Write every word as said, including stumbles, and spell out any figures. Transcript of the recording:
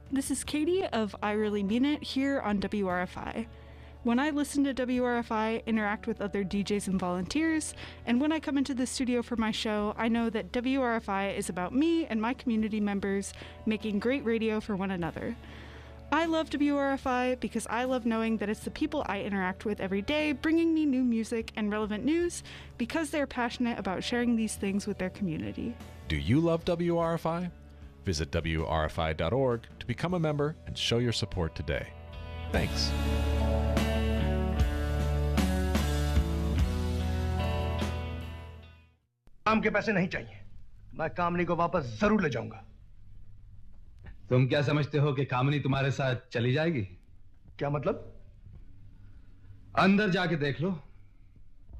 This is Katie of I Really Mean It here on W R F I. When I listen to W R F I, interact with other D Js and volunteers, and when I come into the studio for my show, I know that W R F I is about me and my community members making great radio for one another. I love W R F I because I love knowing that it's the people I interact with every day bringing me new music and relevant news because they're passionate about sharing these things with their community. Do you love W R F I? Visit W R F I dot org to become a member and show your support today. Thanks. काम के पैसे नहीं चाहिए। मैं कामनी को वापस जरूर ले जाऊंगा। तुम क्या समझते हो कि कामनी तुम्हारे साथ चली जाएगी? क्या मतलब? अंदर जाके देख लो।